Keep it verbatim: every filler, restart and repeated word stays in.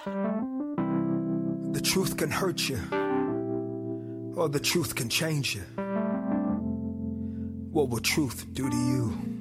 The truth can hurt you, or the truth can change you. What will truth do to you?